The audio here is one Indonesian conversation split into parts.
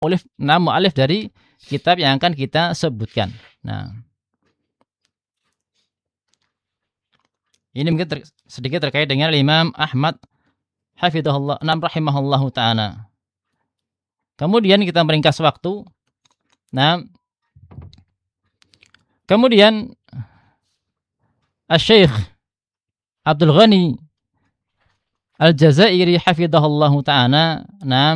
mu'allif dari kitab yang akan kita sebutkan. Nah, ini mungkin sedikit terkait dengan Imam Ahmad hafizahullah rahimahullahu ta'ala. Kemudian kita meringkas waktu. Nah, kemudian Asy-Syaikh Abdul Ghani Al-Jazairi hafizahullahu ta'ala, nah,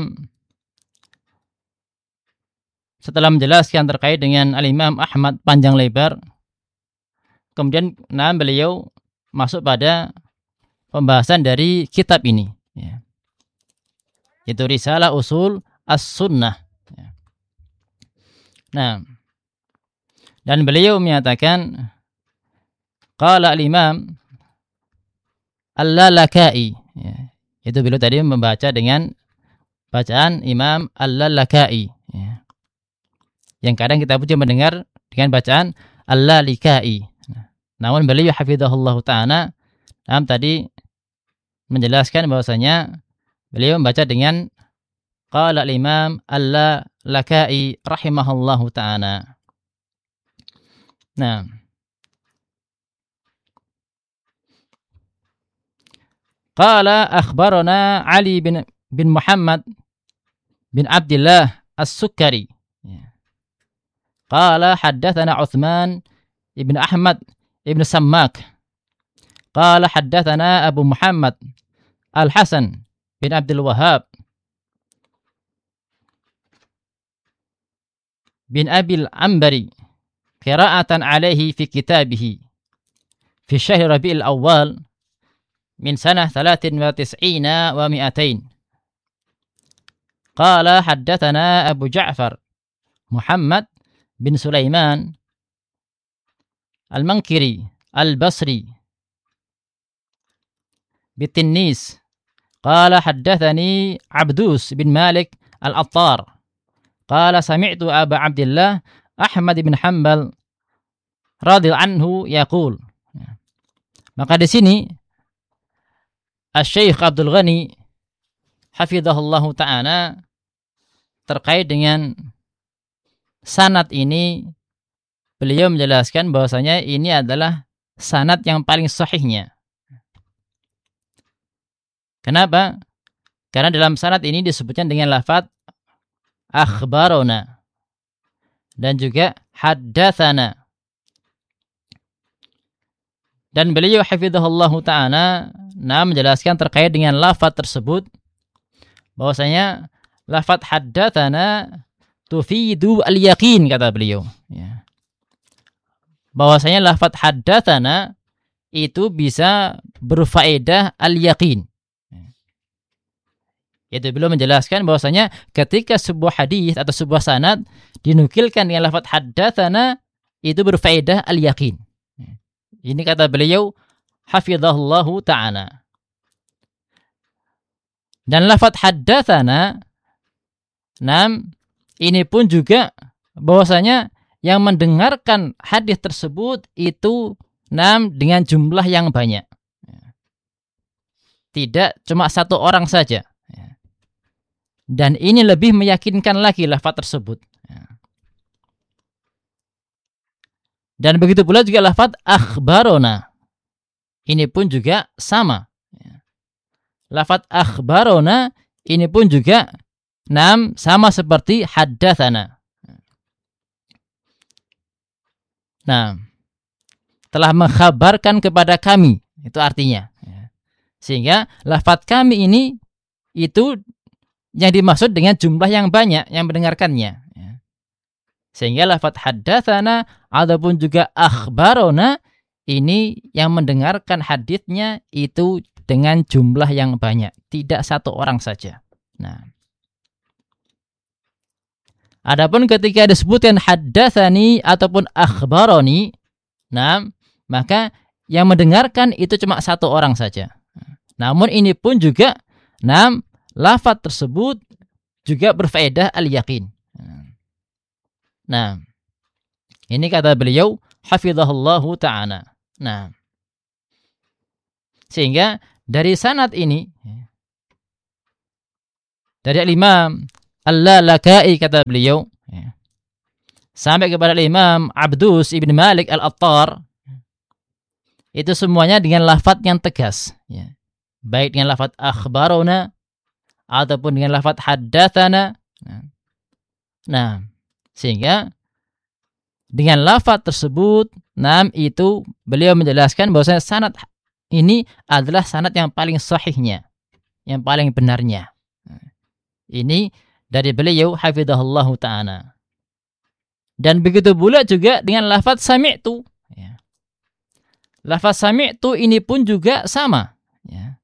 setelah menjelaskan terkait dengan Al-Imam Ahmad panjang lebar, kemudian beliau masuk pada pembahasan dari kitab ini, ya. Itu Risalah Usul As-Sunnah. Ya. Nah, dan beliau menyatakan, qala al-Imam Al-Lalaka'i. Ya. Itu beliau tadi membaca dengan bacaan Imam Al-Lalaka'i. Ya. Yang kadang kita pun mendengar dengan bacaan Al-Lalikai. Namun beliau hafizahullah ta'ala tadi menjelaskan bahwasanya beliau membaca dengan qala al-Imam Al-Lalikai rahimahullahu ta'ala. Nah, qala akhbarana Ali bin Muhammad bin Abdullah As-Sukkari. Qala haddatsana Utsman ibn Ahmad ibn Sammak. Qala haddatsana Abu Muhammad Al-Hasan bin Abdul Wahhab bin Abil Ambari qira'atan alaihi fi kitabihi fi syahr Rabi'il Awwal min sanah 93 wa 200. Qala haddatsana Abu Ja'far Muhammad bin Sulaiman Al-Mankiri Al-Basri Bitinnis. Qala haddathani Abdus bin Malik Al-Attar. Qala sami'tu Aba Abdillah Ahmad bin Hanbal radhiyallahu anhu yaqul. Maka di sini Asy-Syaikh Abdul Ghani hafizahullahu ta'ala terkait dengan sanad ini, beliau menjelaskan bahwasanya ini adalah sanad yang paling sahihnya. Kenapa? Karena dalam sanad ini disebutkan dengan lafaz akhbarona dan juga haddatsana. Dan beliau hafizahullahu ta'ala menjelaskan terkait dengan lafaz tersebut bahwasanya lafaz haddatsana tufidu al-yaqin, kata beliau, ya. Bahwasanya lafaz haddatsana itu bisa berfaedah al-yaqin. Yaitu beliau menjelaskan bahwasanya ketika sebuah hadis atau sebuah sanad dinukilkan dengan lafaz haddatsana itu berfaedah al-yaqin. Ini kata beliau hafizahullahu ta'ala. Dan lafaz haddatsana ini pun juga bahwasanya yang mendengarkan hadis tersebut itu dengan jumlah yang banyak. Tidak cuma satu orang saja. Dan ini lebih meyakinkan lagi lafaz tersebut. Dan begitu pula juga lafaz akhbarona. Ini pun juga sama. Lafaz akhbarona ini pun juga sama seperti haddatsana. Nah, telah mengkhabarkan kepada kami, itu artinya. Sehingga lafaz kami ini itu yang dimaksud dengan jumlah yang banyak yang mendengarkannya. Sehingga lafaz haddatsana ataupun juga akhbarona ini yang mendengarkan haditsnya itu dengan jumlah yang banyak, tidak satu orang saja. Nah, adapun ketika disebutkan haddatsani ataupun akhbaroni, maka yang mendengarkan itu cuma satu orang saja. Namun ini pun juga lafaz tersebut juga berfaedah al-yaqin. Nah, ini kata beliau hafizahullahu ta'ala. Nah, sehingga dari sanad ini dari Imam Al-Lalaka'i, kata beliau, ya, sampai kepada Imam Abdus ibn Malik al-Attar, itu semuanya dengan lafaz yang tegas, ya. Baik dengan lafaz akhbarona ataupun dengan lafaz haddatsana. Nah, sehingga dengan lafaz tersebut, itu beliau menjelaskan bahwasanya sanad ini adalah sanad yang paling sahihnya, yang paling benarnya. Ini dari beliau hafizahullahu ta'ala. Dan begitu pula juga dengan lafaz sami'tu, ya. Lafaz sami'tu ini pun juga sama, ya.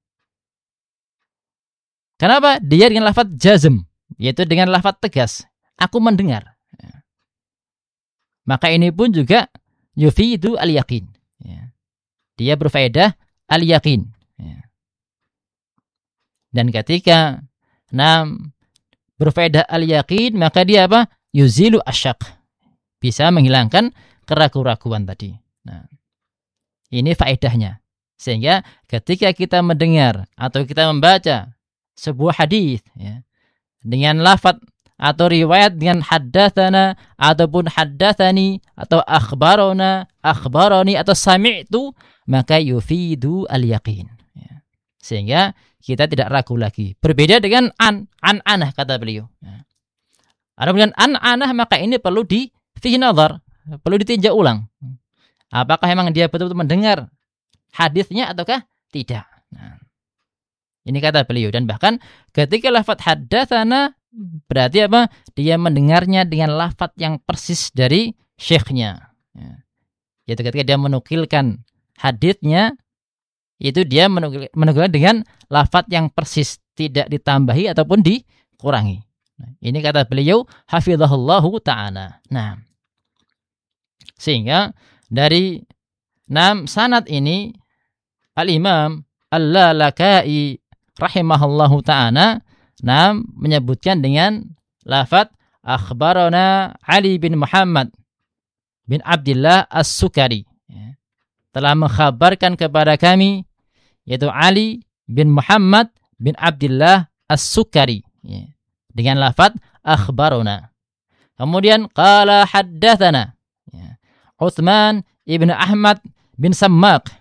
Kenapa? Dia dengan lafaz jazm, yaitu dengan lafaz tegas, aku mendengar, ya. Maka ini pun juga yufidu al-yaqin, ya. Dia berfaedah al-yaqin, ya. Dan ketika berfaedah al-yaqin, maka dia apa? Yuzilu asyak, bisa menghilangkan keraguan-keraguan tadi. Nah, ini faedahnya. Sehingga ketika kita mendengar atau kita membaca sebuah hadis, ya, dengan lafaz atau riwayat dengan haddatsana ataupun haddatsani atau akhbarona, akhbarani atau sami'tu, maka yufidu al-yaqin, ya. Sehingga kita tidak ragu lagi. Berbeda dengan an-anah, kata beliau. Adapun an-anah, maka ini perlu fihi nazar, perlu ditinjau ulang. Apakah memang dia betul-betul mendengar hadisnya ataukah tidak? Nah, ini kata beliau. Dan bahkan ketika lafaz haddatsana, berarti apa? Dia mendengarnya dengan lafaz yang persis dari syekhnya. Yaitu ketika dia menukilkan hadisnya, itu dia menukilkan dengan lafaz yang persis, tidak ditambahi ataupun dikurangi. Nah, ini kata beliau hafizahullahu ta'ala. Nah, sehingga dari sanad ini Al-Imam Al-Lalaka'i rahimahullahu ta'ala menyebutkan dengan lafaz akhbarana Ali bin Muhammad bin Abdullah As-Sukari, ya, telah mengkhabarkan kepada kami, yaitu Ali bin Muhammad bin Abdullah As-Sukari, ya, dengan lafaz akhbarana. Kemudian qala haddatsana, ya, Utsman ibn Ahmad bin Sammaq.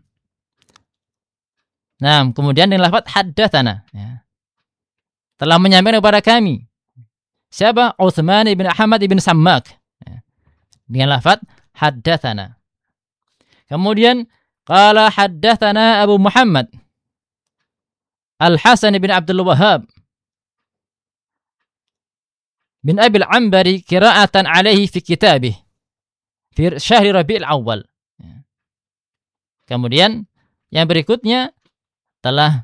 Nah, kemudian dengan lafaz haddatsana, ya, telah menyampaikan kepada kami. Siapa? Utsman ibn Ahmad ibn Sammaq, ya, dengan lafaz haddatsana. Kemudian qala haddatsana Abu Muhammad Al-Hasan bin Abdul Wahhab bin Abi al-Anbari qira'atan alaihi fi kitabih fi syahri Rabi'il Awal. Kemudian yang berikutnya telah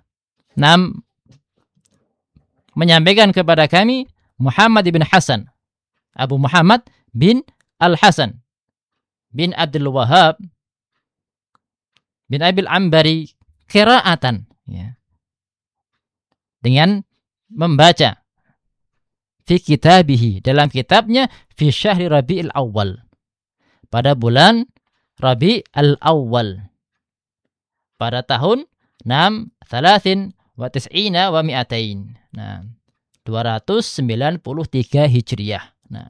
menyampaikan kepada kami Muhammad bin Hasan, Abu Muhammad bin Al-Hasan bin Abdul Wahhab bin Abi al-Anbari qira'atan, ya, dengan membaca fi kitabihi, dalam kitabnya, fi syahri Rabi'il Awal, pada bulan Rabi'il Awal, pada tahun 93 wa mi'atain. Nah, 293 Hijriah. Nah,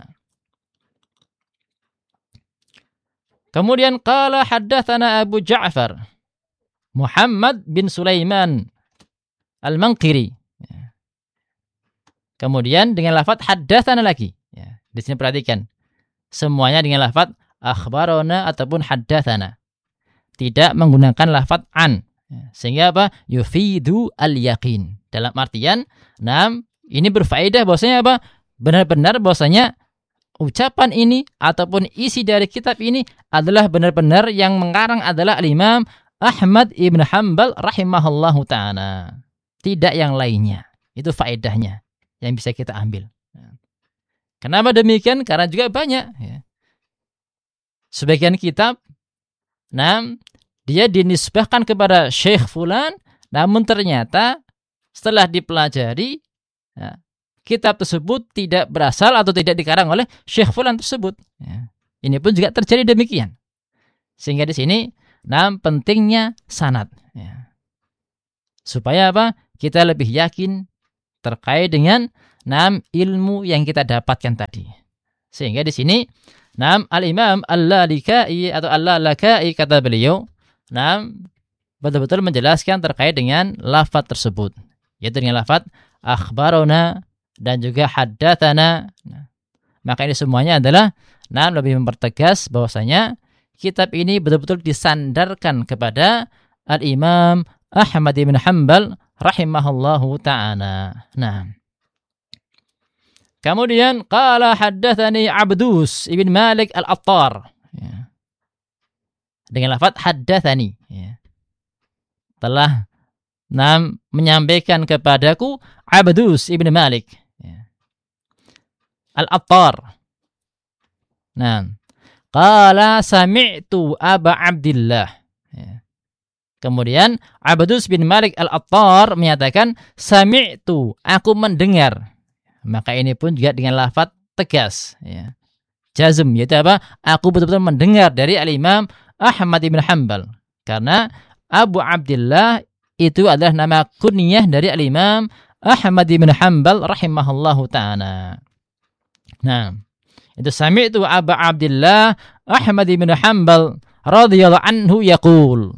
kemudian qala haddatsana Abu Ja'far Muhammad bin Sulaiman Al-Manqiri. Kemudian dengan lafaz haddatsana lagi. Ya, di sini perhatikan. Semuanya dengan lafaz akhbarona ataupun haddatsana. Tidak menggunakan lafaz an. Ya, sehingga apa? Yufidu al-yaqin. Dalam artian, ini berfaedah bahwasanya apa? Benar-benar bahwasanya ucapan ini ataupun isi dari kitab ini adalah benar-benar yang mengarang adalah Al-Imam Ahmad ibn Hanbal rahimahullahu ta'ala. Tidak yang lainnya. Itu faedahnya yang bisa kita ambil. Kenapa demikian? Karena juga banyak, ya, sebagian kitab dia dinisbahkan kepada Syekh Fulan, namun ternyata setelah dipelajari, ya, kitab tersebut tidak berasal atau tidak dikarang oleh Syekh Fulan tersebut. Ya. Ini pun juga terjadi demikian. Sehingga di sini pentingnya sanad, ya. Supaya apa? Kita lebih yakin terkait dengan ilmu yang kita dapatkan tadi. Sehingga di sini Al-Imam Al-Lalikai atau Al-Lalakai kata beliau, betul-betul menjelaskan terkait dengan lafaz tersebut, yaitu dengan lafaz akhbarona dan juga haddatsana. Maka ini semuanya adalah lebih mempertegas bahwasanya kitab ini betul-betul disandarkan kepada Al-Imam Ahmad bin Hanbal rahimahullahu ta'ala. Kemudian qala haddatsani Abdus ibn Malik al-Attar. Dengan lafaz haddatsani. Telah menyampaikan kepadaku Abdus ibn Malik al-Attar. Qala sami'tu Aba Abdillah. Kemudian Abdus bin Malik al-Attar menyatakan sami'tu, aku mendengar. Maka ini pun juga dengan lafaz tegas, jazm, yaitu apa? Aku betul-betul mendengar dari Al-Imam Ahmad bin Hanbal. Karena Abu Abdillah itu adalah nama kunyah dari Al-Imam Ahmad bin Hanbal rahimahullahu ta'ala. Itu sami'tu Abu Abdillah Ahmad bin Hanbal radhiyallahu anhu yaqul.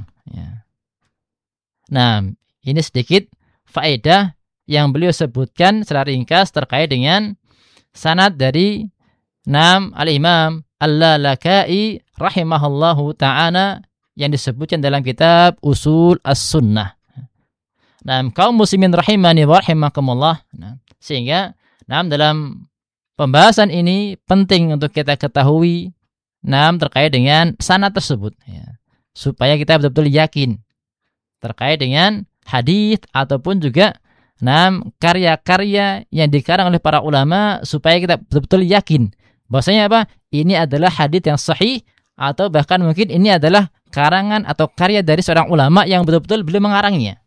Ini sedikit faedah yang beliau sebutkan secara ringkas terkait dengan sanad dari Al-Imam Al-Lalakai rahimahullahu ta'ala yang disebutkan dalam kitab Usul As-Sunnah. Kaum muslimin rahimani wa rahimakumullah. Sehingga dalam pembahasan ini penting untuk kita ketahui terkait dengan sanad tersebut, supaya kita betul-betul yakin terkait dengan hadis ataupun juga karya-karya yang dikarang oleh para ulama, supaya kita betul-betul yakin bahwasanya apa? Ini adalah hadis yang sahih, atau bahkan mungkin ini adalah karangan atau karya dari seorang ulama yang betul-betul beliau mengarangnya.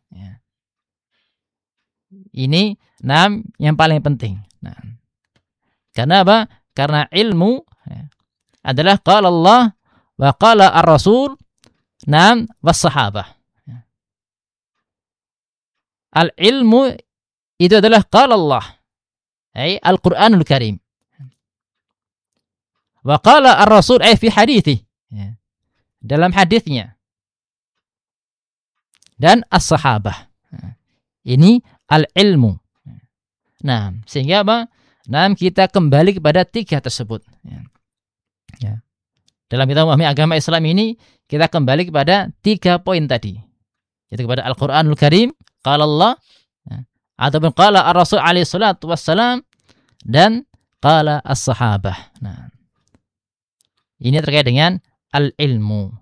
Ini yang paling penting. Karena apa? Karena ilmu adalah qala Allah wa qala ar-Rasul was sahabah. Al-ilmu itu adalah qala Allah, Al-Qur'anul Karim. Wa qala ar-Rasul fi hadithi, dalam hadisnya. Dan as-sahabah. Ini al-ilmu. Sehingga apa? Kita kembali kepada tiga tersebut. Dalam kita memahami agama Islam ini, kita kembali kepada 3 poin tadi. Yaitu kepada Al-Qur'anul Karim, qala Allah, ataupun qala ar-Rasul alaihi salatu wassalam, dan qala as-sahabah. Ini terkait dengan al-ilmu.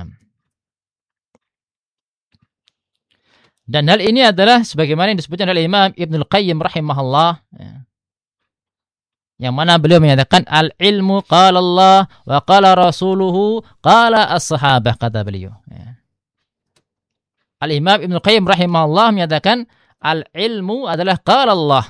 Dan hal ini adalah sebagaimana yang disebutkan oleh Imam Ibnul Qayyim rahimahullah, yang mana beliau menyatakan al-ilmu qala Allah wa qala rasuluhu qala as-sahabah, kata beliau. Al-Imam Ibnul Qayyim rahimahullah menyatakan al-ilmu adalah qala Allah,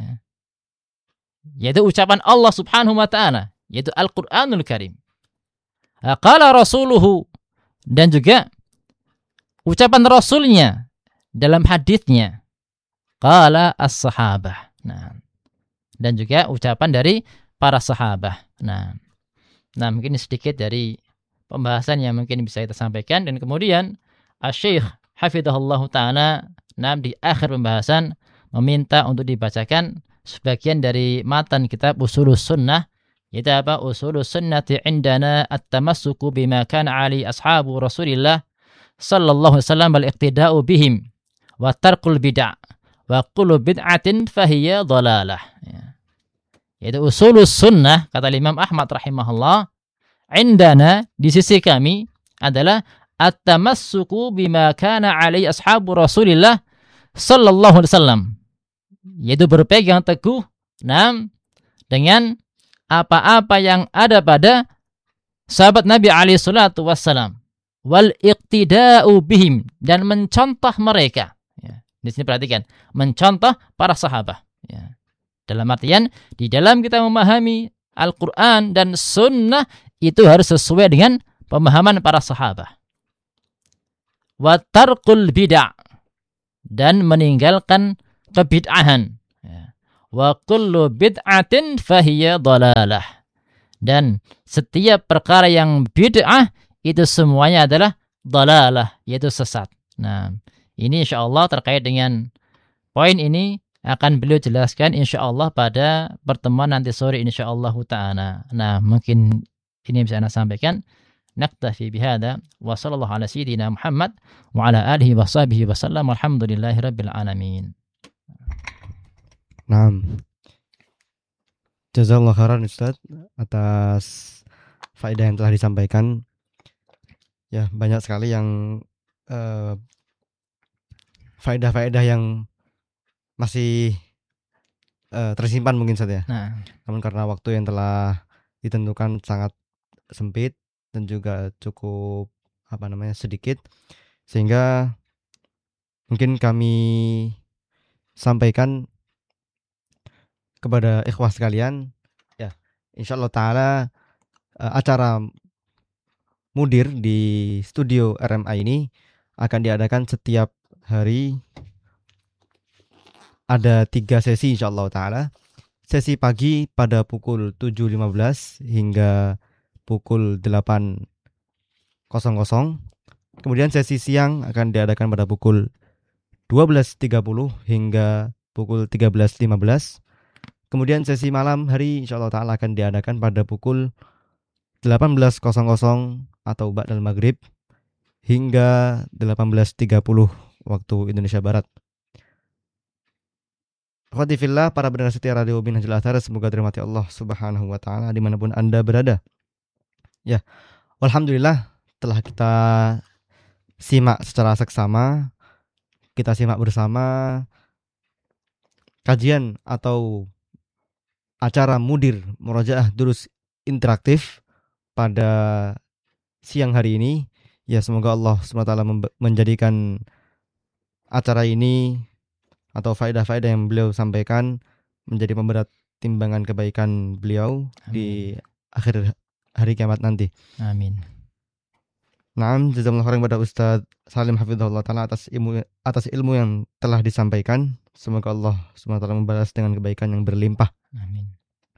yaitu ucapan Allah subhanahu wa ta'ala, yaitu Al-Qur'anul Karim. Qala rasuluhu, dan juga ucapan Rasulnya dalam hadisnya, qala as-sahabah. Dan juga ucapan dari para sahabah. Mungkin sedikit dari pembahasan yang mungkin bisa kita sampaikan. Dan kemudian Syekh hafizahullah ta'ala di akhir pembahasan meminta untuk dibacakan sebagian dari matan kitab Usulus Sunnah, yaitu apa? Usulus Sunnati indana at-tamassuku bima kana ali ashabu Rasulillah sallallahu alaihi wasallam wal iqtida'u bihim wa tarkul bid'ah wa kullu bid'atin fahiya dhalalah. Yaitu Usulus Sunnah, kata Imam Ahmad rahimahullah, indana, di sisi kami, adalah at-tamassuku bima kana alaihi ashabu Rasulillah sallallahu alaihi wasallam, yaitu berpegang teguh dengan apa-apa yang ada pada sahabat Nabi alaihi salatu wassalam, wal iqtida'u bihim, dan mencontoh mereka. Di sini perhatikan, mencontoh para sahabat. Dalam artian, di dalam kita memahami Al-Quran dan Sunnah, itu harus sesuai dengan pemahaman para sahabat. Wa tarkul bid'ah, dan meninggalkan kebid'ahan. wa kullu bid'atin fahiya dhalalah. Dan setiap perkara yang bid'ah itu semuanya adalah dhalalah, yaitu sesat. Nah, ini insyaallah terkait dengan poin ini akan beliau jelaskan insyaallah pada pertemuan nanti sore insyaallah ta'ala. Nah, mungkin ini bisa Anda sampaikan. Naktafi bihada wa sallallahu ala sayyidina Muhammad wa ala alihi wa sahbihi wa sallam walhamdulillahi rabbil alamin. Naam. Jazakallahu khairan Ustaz atas faedah yang telah disampaikan. Ya, banyak sekali yang faedah-faedah yang masih tersimpan mungkin Ustaz ya. Nah, Namun karena waktu yang telah ditentukan sangat sempit dan juga cukup sedikit, sehingga mungkin kami sampaikan kepada ikhwah sekalian ya, insyaallah taala acara Mudir di studio RMA ini akan diadakan setiap hari, ada 3 sesi insyaallah taala. Sesi pagi pada pukul 7.15 hingga pukul 8.00. Kemudian sesi siang akan diadakan pada pukul 12.30 hingga pukul 13.15. Kemudian sesi malam hari insyaallah ta'ala akan diadakan pada pukul 18.00 atau ba'dal maghrib hingga 18.30 waktu Indonesia Barat. Akhwati fillah, para pendengar setia Radio Minhajul Athar, semoga dirahmati Allah Subhanahu wa taala dimanapun Anda berada. Ya, alhamdulillah telah kita simak secara seksama, kita simak bersama kajian atau acara Mudir Murojaah Durus Interaktif pada siang hari ini. Ya, semoga Allah SWT menjadikan acara ini atau faedah-faedah yang beliau sampaikan menjadi pemberat timbangan kebaikan beliau. Amin. Di akhir hari kiamat nanti. Amin. Naam, jazakallahu khairan kepada Ustaz Salim hafizahullah taala atas ilmu yang telah disampaikan. Semoga Allah SWT membalas dengan kebaikan yang berlimpah. Amin.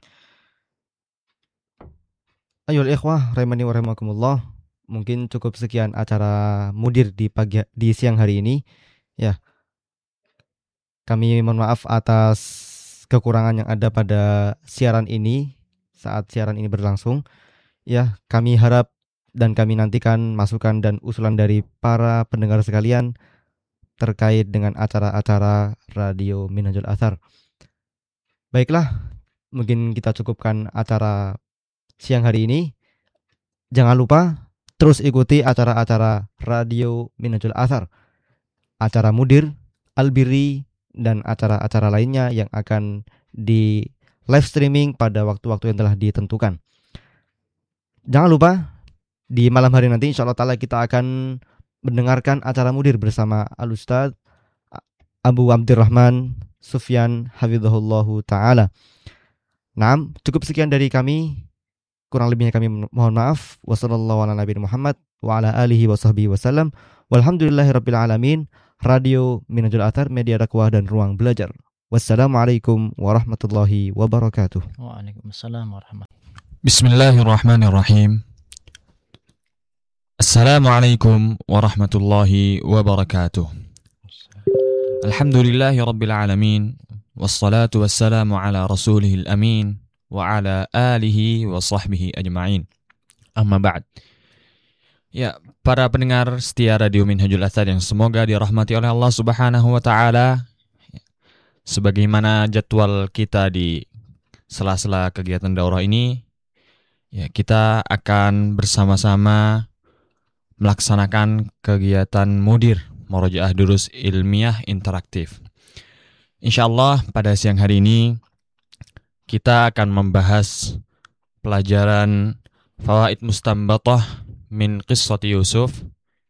Ayoul ikhwah rahimani wa rahimakumullah. Mungkin cukup sekian acara Mudir di siang hari ini. Ya. Kami mohon maaf atas kekurangan yang ada pada siaran ini saat siaran ini berlangsung. Ya, kami harap dan kami nantikan masukan dan usulan dari para pendengar sekalian terkait dengan acara-acara Radio Minhajul Athar. Baiklah, mungkin kita cukupkan acara siang hari ini. Jangan lupa terus ikuti acara-acara Radio Minhajul Athar, acara Mudir, Albiri, dan acara-acara lainnya yang akan di live streaming pada waktu-waktu yang telah ditentukan. Jangan lupa di malam hari nanti insyaallah ta'ala kita akan mendengarkan acara Mudir bersama Al-Ustaz Abu Abdurrahman Sufyan hafizahullahu ta'ala. Nah, cukup sekian dari kami. Kurang lebihnya kami mohon maaf. Wassallallahu ala nabiyina Muhammad wa ala alihi wa sahbihi wasallam. Walhamdulillahi rabbil alamin. Radio Minhajul Athar, media dakwah dan ruang belajar. Wassalamualaikum warahmatullahi wabarakatuh. Waalaikumsalam warahmatullahi wabarakatuh. Bismillahirrahmanirrahim. Assalamualaikum warahmatullahi wabarakatuh. Alhamdulillahi rabbil alamin. Wassalatu wassalamu ala rasulihil amin wa ala alihi wa sahbihi ajma'in. Amma ba'd. Ya, para pendengar setia Radio Minhajul Athar yang semoga dirahmati oleh Allah Subhanahu wa taala. Sebagaimana jadwal kita di sela-sela kegiatan daurah ini, ya, kita akan bersama-sama melaksanakan kegiatan Mudir Murojaah Durus Ilmiah Interaktif. Insyaallah pada siang hari ini kita akan membahas pelajaran Fawaid Mustanbatah min Qissati Yusuf.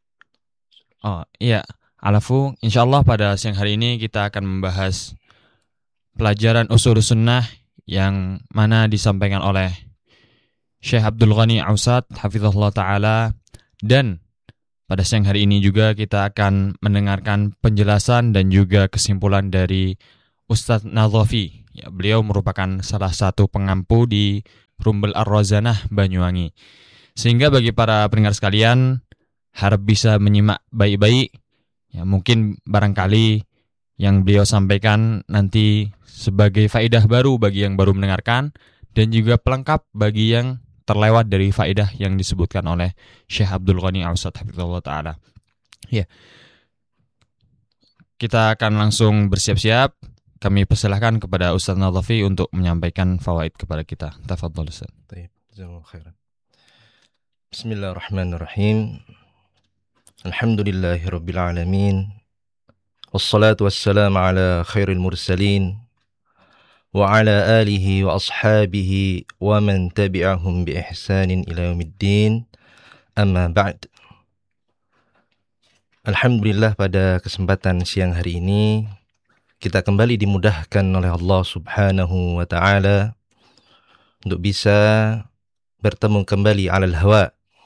Insyaallah pada siang hari ini kita akan membahas pelajaran Ushul Sunnah yang mana disampaikan oleh Syekh Abdul Ghani Ausad hafizahullah taala, dan pada siang hari ini juga kita akan mendengarkan penjelasan dan juga kesimpulan dari Ustaz Nadhafi Ya, beliau merupakan salah satu pengampu di Rumbel Ar-Rozanah Banyuwangi. Sehingga bagi para pendengar sekalian, harap bisa menyimak baik-baik. Ya, mungkin barangkali yang beliau sampaikan nanti sebagai faedah baru bagi yang baru mendengarkan dan juga pelengkap bagi yang terlewat dari faedah yang disebutkan oleh Syekh Abdul Ghani Ausad hafizahullah taala. Ya. Kita akan langsung bersiap-siap. Kami persilahkan kepada Ustaz Nadhafi untuk menyampaikan fawaid kepada kita. Tafadhol Ustaz. Baik, jazakallahu khairan. Bismillahirrahmanirrahim. Alhamdulillahirabbil alamin. Wassalatu wassalamu ala khairil mursalin wa ala alihi wa ashabihi wa man tabi'ahum bi ihsanin ila yaumiddin. Amma ba'd. Alhamdulillah, pada kesempatan siang hari ini kita kembali dimudahkan oleh Allah Subhanahu wa taala untuk bisa bertemu kembali alal hawa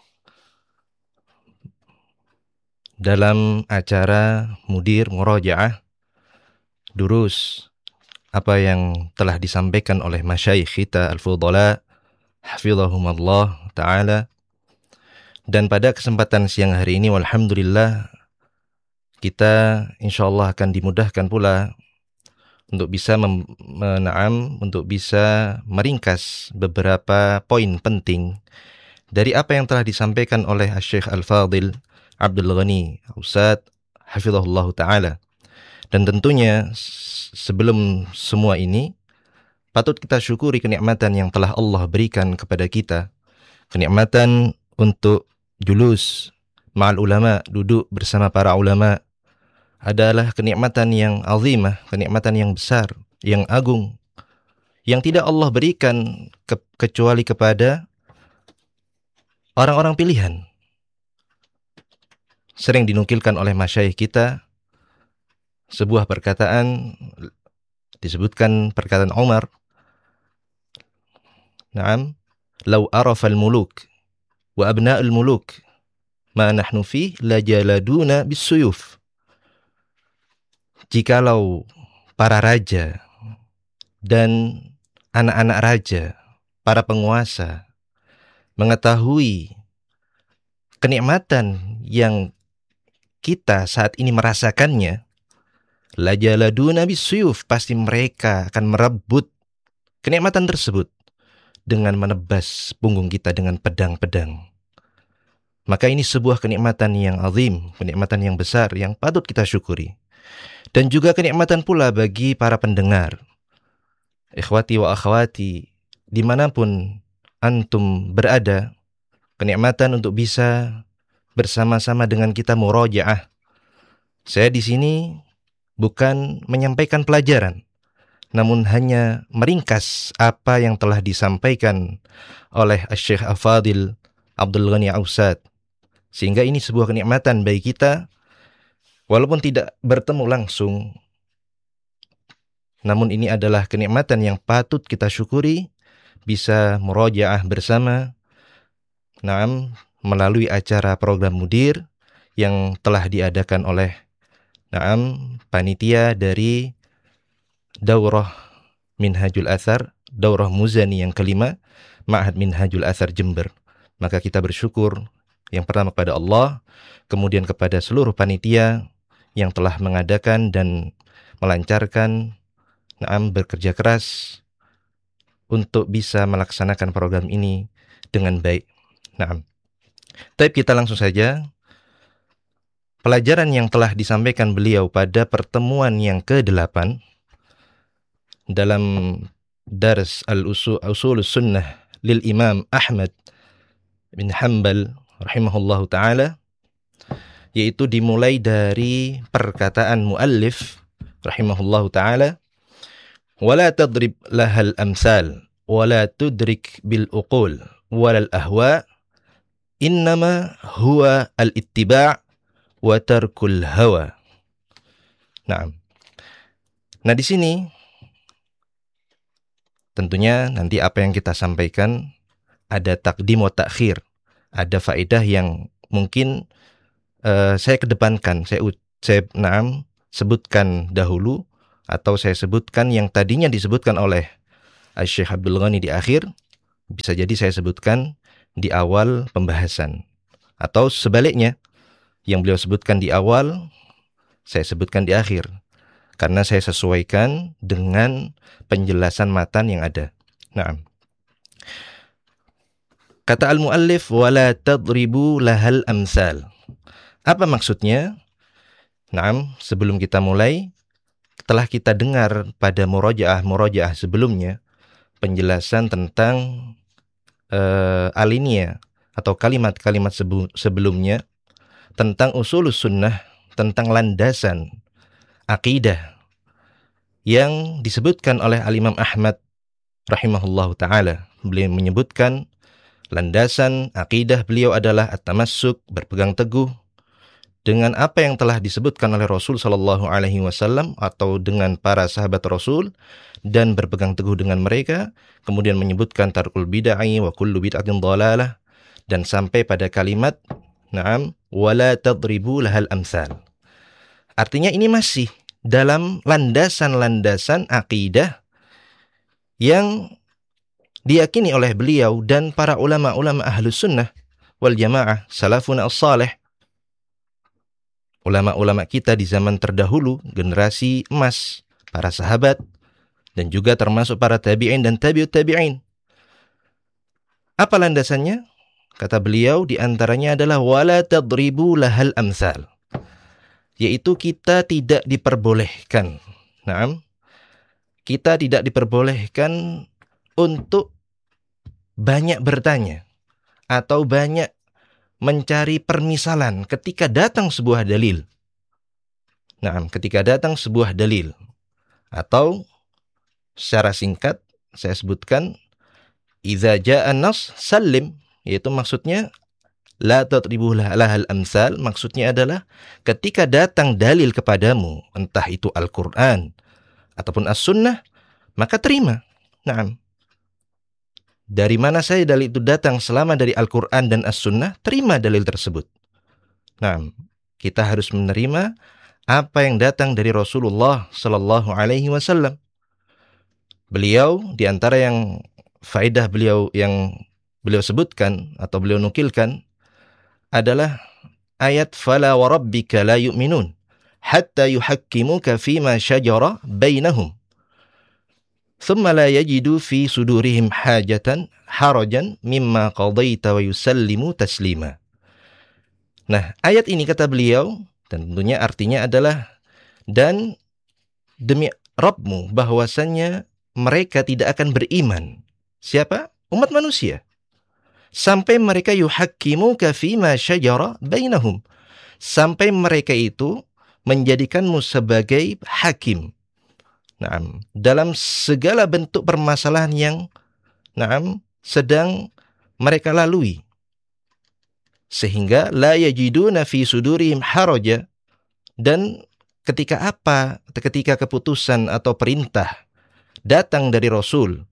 dalam acara Mudir Murajaah Durus, apa yang telah disampaikan oleh masyayikh kita al-fudhala hafizahumallah ta'ala. Dan pada kesempatan siang hari ini walhamdulillah kita insyaallah akan dimudahkan pula untuk bisa untuk bisa meringkas beberapa poin penting dari apa yang telah disampaikan oleh Syekh Al-Fadil Abdul Ghani Ausad hafizahullah ta'ala. Dan tentunya sebelum semua ini patut kita syukuri kenikmatan yang telah Allah berikan kepada kita. Kenikmatan untuk julus ma'al ulama, duduk bersama para ulama, adalah kenikmatan yang azimah, kenikmatan yang besar, yang agung, yang tidak Allah berikan kecuali kepada orang-orang pilihan. Sering dinukilkan oleh masyayikh kita sebuah perkataan, disebutkan perkataan Umar, "Na'am, law arafal muluk wa abna'ul muluk ma nahnu fi la jaladuna bisuyuf." Jikalau para raja dan anak-anak raja, para penguasa mengetahui kenikmatan yang kita saat ini merasakannya, la jaladuna bisuyuf, pasti mereka akan merebut kenikmatan tersebut dengan menebas punggung kita dengan pedang-pedang. Maka ini sebuah kenikmatan yang azim, kenikmatan yang besar yang patut kita syukuri. Dan juga kenikmatan pula bagi para pendengar, ikhwati wa akhwati, dimanapun antum berada, kenikmatan untuk bisa bersama-sama dengan kita murajaah. Saya di sini bukan menyampaikan pelajaran, namun hanya meringkas apa yang telah disampaikan oleh Syekh Al-Fadil Abdul Ghani Ausad. Sehingga ini sebuah kenikmatan bagi kita, walaupun tidak bertemu langsung, namun ini adalah kenikmatan yang patut kita syukuri, bisa murajaah bersama, melalui acara program Mudir yang telah diadakan oleh panitia dari Daurah Minhajul Athar, Daurah Muzani yang kelima, Ma'had Minhajul Athar Jember. Maka kita bersyukur yang pertama kepada Allah, kemudian kepada seluruh panitia yang telah mengadakan dan melancarkan, bekerja keras untuk bisa melaksanakan program ini dengan baik. Tapi kita langsung saja. Pelajaran yang telah disampaikan beliau pada pertemuan yang ke-8 dalam Dars Al-Usul Sunnah lil Imam Ahmad bin Hanbal rahimahullahu ta'ala, yaitu dimulai dari perkataan muallif rahimahullahu ta'ala, "Wala tadrib lahal amsal, wala tudrik bil uqul, walal ahwa, innama huwa al-ittiba' wa tarkul hawa." Nah di sini tentunya nanti apa yang kita sampaikan ada takdim wa takhir, ada faedah yang mungkin saya kedepankan, saya sebutkan dahulu atau saya sebutkan yang tadinya disebutkan oleh Syekh Abdul Ghani di akhir, bisa jadi saya sebutkan di awal pembahasan. Atau sebaliknya, yang beliau sebutkan di awal, saya sebutkan di akhir. Karena saya sesuaikan dengan penjelasan matan yang ada. Nah, kata al-muallif, wala tadribu lahal amsal. Apa maksudnya? Nah, sebelum kita mulai, telah kita dengar pada murojaah sebelumnya penjelasan tentang alinea atau kalimat-kalimat sebelumnya tentang usulus sunnah, tentang landasan akidah yang disebutkan oleh Al-Imam Ahmad rahimahullahu ta'ala. Beliau menyebutkan landasan akidah beliau adalah at-tamassuk, berpegang teguh dengan apa yang telah disebutkan oleh Rasul sallallahu alaihi wasallam atau dengan para sahabat Rasul dan berpegang teguh dengan mereka, kemudian menyebutkan tarkul bid'ah wa kullu bid'atin dhalalah dan sampai pada kalimat na'am wala tadribu lahal amsal. Artinya ini masih dalam landasan-landasan akidah yang diyakini oleh beliau dan para ulama-ulama ahlus sunnah wal jamaah salafun as-salih. Ulama-ulama kita di zaman terdahulu, generasi emas, para sahabat, dan juga termasuk para tabi'in dan tabi'ut tabi'in. Apa landasannya? Kata beliau, di antaranya adalah wala tadribu lahal amsal. Yaitu kita tidak diperbolehkan. Naam. Kita tidak diperbolehkan untuk banyak bertanya atau banyak mencari permisalan ketika datang sebuah dalil. Nah, ketika datang sebuah dalil. Atau secara singkat saya sebutkan idza jaa an-nas sallim, yaitu maksudnya la tadribu lahal amsal, maksudnya adalah ketika datang dalil kepadamu, entah itu Al-Qur'an ataupun As-Sunnah, maka terima. Naam. Dari mana saja dalil itu datang selama dari Al-Quran dan As-Sunnah, terima dalil tersebut. Nah, kita harus menerima apa yang datang dari Rasulullah Sallallahu Alaihi Wasallam. Beliau, di antara yang faedah beliau yang beliau sebutkan atau beliau nukilkan adalah ayat fala wa rabbika la yu'minun hatta yuhakkimuka fima syajara bainahum. ثم لا يجدوا في صدورهم حاجة حرجا مما قضيت ويسلموا تسليما. Nah, ayat ini kata beliau, dan tentunya artinya adalah dan demi Rabbmu bahwasannya mereka tidak akan beriman. Siapa? Umat manusia. Sampai mereka yuhakkimuka fima syajara bainahum. Sampai mereka itu menjadikanmu sebagai hakim. Naam, dalam segala bentuk permasalahan yang sedang mereka lalui. Sehingga la yajiduna fi sudurihim haraja, dan ketika keputusan atau perintah datang dari Rasul,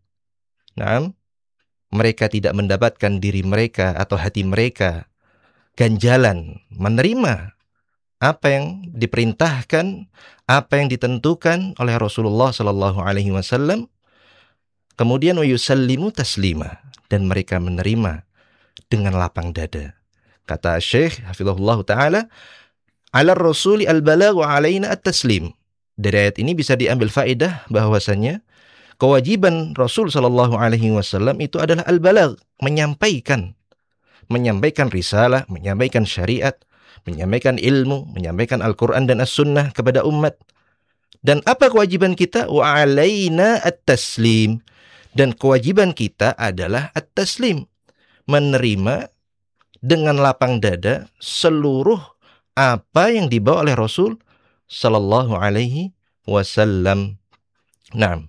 mereka tidak mendapatkan diri mereka atau hati mereka ganjalan menerima apa yang diperintahkan, apa yang ditentukan oleh Rasulullah sallallahu alaihi wasallam. Kemudian wa yusallimu taslima, dan mereka menerima dengan lapang dada. Kata Syekh hafizahullah taala, "Ala rasuli al-balagh wa alaina at-taslim." Dari ayat ini bisa diambil faedah bahwasanya kewajiban Rasul sallallahu alaihi wasallam itu adalah al-balagh, menyampaikan risalah, menyampaikan syariat, menyampaikan ilmu, menyampaikan Al-Quran dan As-Sunnah kepada umat. Dan apa kewajiban kita? Wa alaina at-taslim. Dan kewajiban kita adalah at-taslim, menerima dengan lapang dada seluruh apa yang dibawa oleh Rasul sallallahu alaihi wasallam. Nah,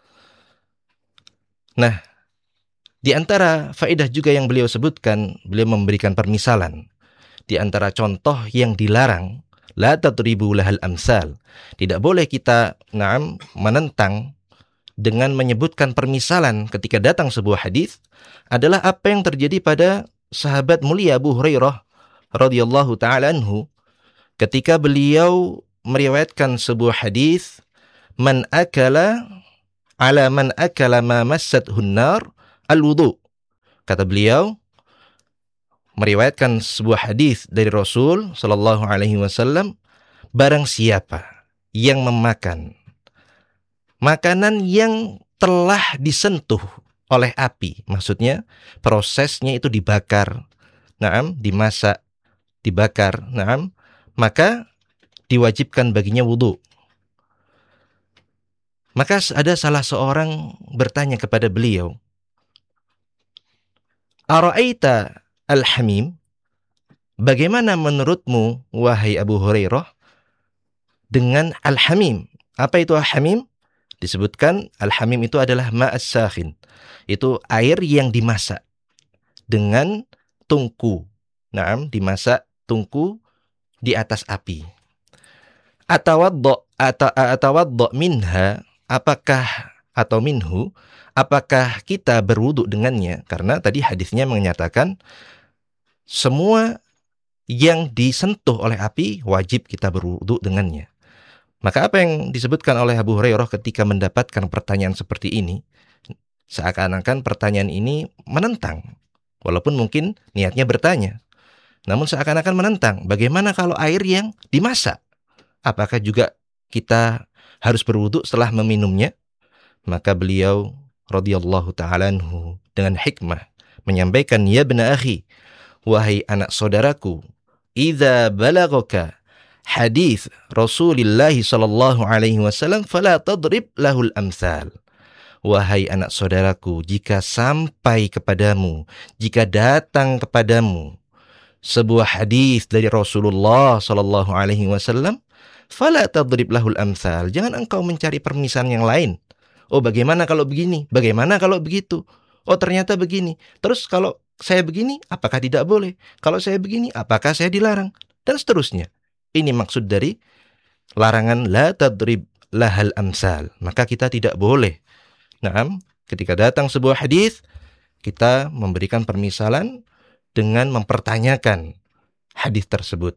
di antara faedah juga yang beliau sebutkan, beliau memberikan permisalan. Di antara contoh yang dilarang, la tadribu lahal amsal. Tidak boleh kita menentang dengan menyebutkan permisalan ketika datang sebuah hadis adalah apa yang terjadi pada sahabat mulia Abu Hurairah radhiyallahu taala anhu ketika beliau meriwayatkan sebuah hadis man akala ala man akala ma massathu nar al-wudu. Kata beliau, meriwayatkan sebuah hadis dari Rasul sallallahu alaihi wasallam, barang siapa yang memakan makanan yang telah disentuh oleh api, maksudnya prosesnya itu dibakar, dimasak, dibakar, maka diwajibkan baginya wudu. Maka ada salah seorang bertanya kepada beliau, Ara'aita al-hamim, bagaimana menurutmu wahai Abu Hurairah dengan al-hamim? Apa itu al-hamim? Disebutkan al-hamim itu adalah ma'as sakhin. Itu air yang dimasak dengan tungku. Dimasak tungku di atas api. Atawaddo minha, apakah atau minhu, apakah kita berwudu dengannya? Karena tadi hadisnya menyatakan semua yang disentuh oleh api wajib kita berwudu dengannya. Maka apa yang disebutkan oleh Abu Hurairah ketika mendapatkan pertanyaan seperti ini, seakan-akan pertanyaan ini menentang. Walaupun mungkin niatnya bertanya, namun seakan-akan menentang. Bagaimana kalau air yang dimasak? Apakah juga kita harus berwudu setelah meminumnya? Maka beliau radhiyallahu ta'ala anhu dengan hikmah menyampaikan, ya bena akhi, wahai anak saudaraku, idza balagaka hadis Rasulullah sallallahu alaihi wasallam fala tadrib lahul amsal. Wahai anak saudaraku, jika sampai kepadamu, jika datang kepadamu sebuah hadis dari Rasulullah sallallahu alaihi wasallam, fala tadrib lahul amsal. Jangan engkau mencari permisalan yang lain. Oh, bagaimana kalau begini? Bagaimana kalau begitu? Oh, ternyata begini. Terus kalau saya begini, apakah tidak boleh? Kalau saya begini, apakah saya dilarang? Dan seterusnya. Ini maksud dari larangan la tadrib lahal amsal. Maka kita tidak boleh. Ketika datang sebuah hadis, kita memberikan permisalan dengan mempertanyakan hadis tersebut.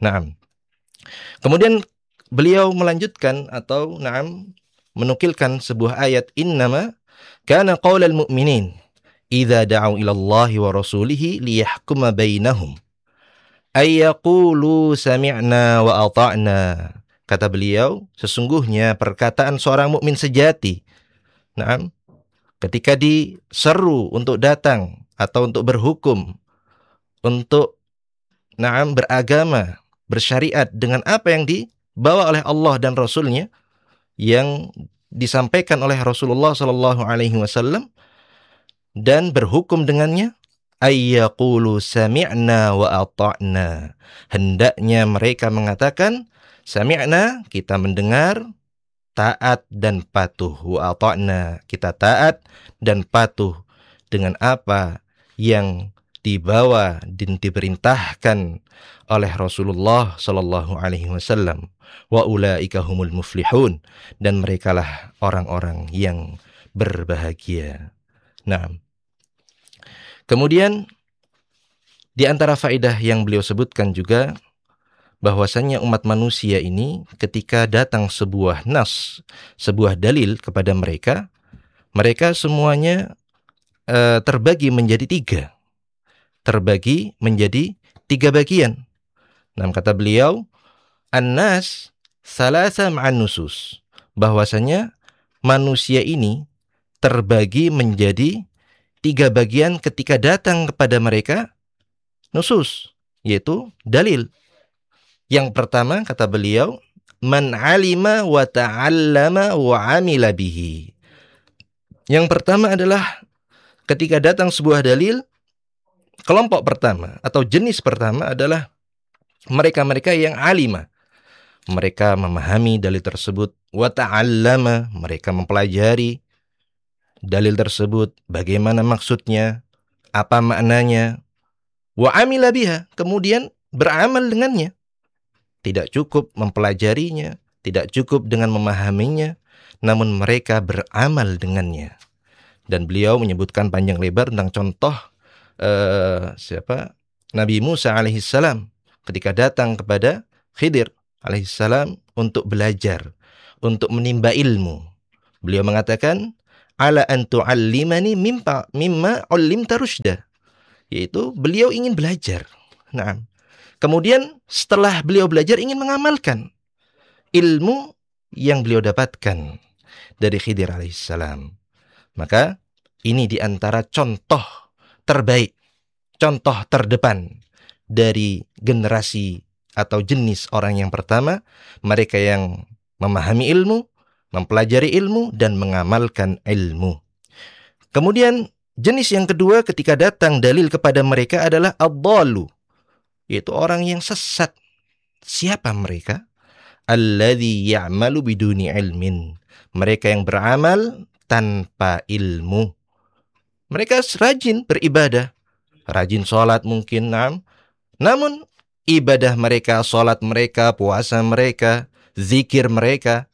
Kemudian beliau melanjutkan atau menukilkan sebuah ayat, innama kana qaulal mu'minin idza da'u ila Allahi wa rasulihi liyahkuma bainahum ayyaqulu sami'na wa ata'na. Kata beliau, sesungguhnya perkataan seorang mukmin sejati, ketika diseru untuk datang atau untuk berhukum, untuk beragama, bersyariat dengan apa yang dibawa oleh Allah dan Rasulnya, yang disampaikan oleh Rasulullah sallallahu alaihi wasallam, dan berhukum dengannya, ayyaqulu sami'na wa ata'na. Hendaknya mereka mengatakan sami'na, kita mendengar, taat dan patuh, wa ata'na, kita taat dan patuh dengan apa yang dibawa dan diperintahkan oleh Rasulullah sallallahu alaihi wasallam. Wa ulaika humul muflihun, dan merekalah orang-orang yang berbahagia. Kemudian di antara faedah yang beliau sebutkan juga bahwasannya umat manusia ini ketika datang sebuah nas, sebuah dalil kepada mereka, mereka semuanya terbagi menjadi tiga bagian. Kata beliau, an-nas salasa ma'an nusus, bahwasanya manusia ini terbagi menjadi tiga bagian ketika datang kepada mereka nusus, yaitu dalil. Yang pertama, kata beliau, man alima wa ta'allama wa amila bihi. Yang pertama adalah ketika datang sebuah dalil, kelompok pertama atau jenis pertama adalah mereka-mereka yang alima. Mereka memahami dalil tersebut, wa ta'allama, mereka mempelajari dalil tersebut, bagaimana maksudnya, apa maknanya, wa amila biha, kemudian beramal dengannya. Tidak cukup mempelajarinya, tidak cukup dengan memahaminya, namun mereka beramal dengannya. Dan beliau menyebutkan panjang lebar tentang contoh Nabi Musa alaihissalam ketika datang kepada Khidir alaihissalam untuk belajar. untuk menimba ilmu. Beliau mengatakan, ala an tu'allimani mimma 'ullimta rusyda. Yaitu beliau ingin belajar. Nah, kemudian setelah beliau belajar ingin mengamalkan ilmu yang beliau dapatkan dari Khidir alaihissalam. Maka ini di antara contoh terbaik, contoh terdepan dari generasi atau jenis orang yang pertama, mereka yang memahami ilmu, mempelajari ilmu, dan mengamalkan ilmu. Kemudian jenis yang kedua ketika datang dalil kepada mereka adalah ad-dallu, yaitu orang yang sesat. Siapa mereka? Alladzi ya'malu biduni ilmin. Mereka yang beramal tanpa ilmu. Mereka rajin beribadah, rajin sholat mungkin, namun ibadah mereka, sholat mereka, puasa mereka, zikir mereka,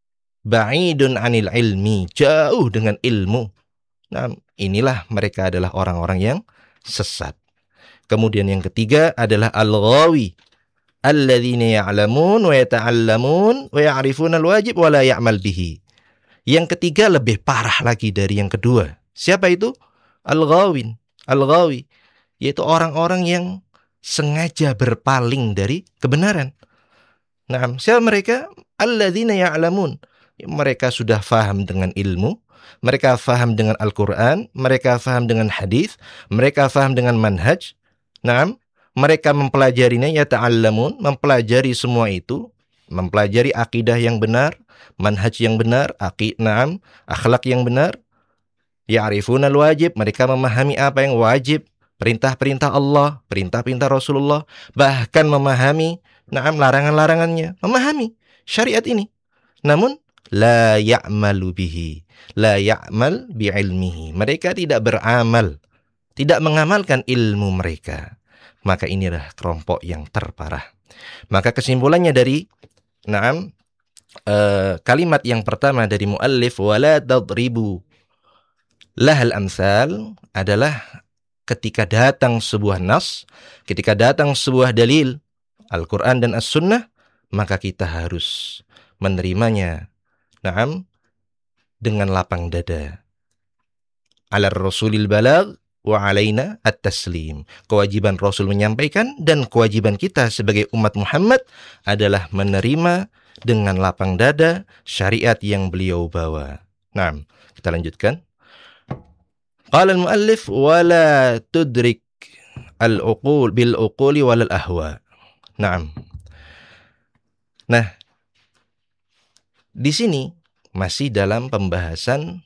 ba'idun anil ilmi, jauh dengan ilmu. Nah, inilah mereka adalah orang-orang yang sesat. Kemudian yang ketiga adalah al-ghawi, alladzina ya'lamun wa yata'allamun wa ya'rifuna al-wajib wa la ya'mal bihi. Yang ketiga lebih parah lagi dari yang kedua. Siapa itu? Al-ghawin, al-ghawi, yaitu orang-orang yang sengaja berpaling dari kebenaran. Nah, siapa mereka? Alladzina ya'lamun. Mereka sudah faham dengan ilmu, mereka faham dengan Al-Quran, mereka faham dengan hadis, mereka faham dengan manhaj. Nah, mereka mempelajarinya, yata'allamun, mempelajari semua itu, mempelajari akidah yang benar, manhaj yang benar, akhlak yang benar. Ya'rifuna al-wajib, mereka memahami apa yang wajib, perintah-perintah Allah, perintah-perintah Rasulullah, bahkan memahami larangan-larangannya, memahami syariat ini. Namun la ya'malu bihi, la ya'mal bi'ilmihi. Mereka tidak beramal, tidak mengamalkan ilmu mereka. Maka inilah kelompok yang terparah. Maka kesimpulannya dari kalimat yang pertama dari muallif, wala tadribu lahal amsal, adalah ketika datang sebuah nas, ketika datang sebuah dalil Al-Quran dan As-Sunnah, maka kita harus menerimanya dengan lapang dada. Ala rasulil balagh wa alaina at-taslim. Kewajiban Rasul menyampaikan dan kewajiban kita sebagai umat Muhammad adalah menerima dengan lapang dada syariat yang beliau bawa. Nah, kita lanjutkan. Qala al-muallif wala tudrik al-uqul bil uquli wal ahwa. Naam. Nah, di sini masih dalam pembahasan